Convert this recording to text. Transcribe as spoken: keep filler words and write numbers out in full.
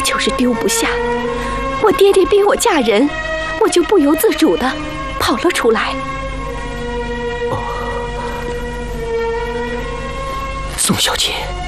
就是丢不下。我爹爹逼我嫁人，我就不由自主地跑了出来。 哦，宋小姐。